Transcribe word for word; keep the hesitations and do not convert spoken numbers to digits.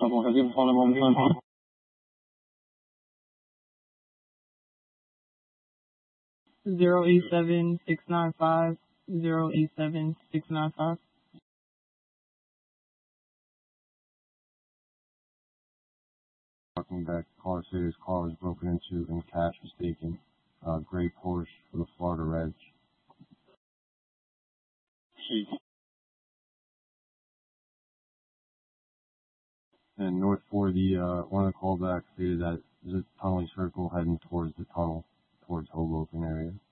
Zero eight seven six nine five zero eight seven six nine five. Talking back, caller said his car was broken into and cash was taken. Uh, gray Porsche for the Florida Reds. And North four, the uh, one of the callbacks stated that there's a tunneling circle heading towards the tunnel, towards Hoboken area.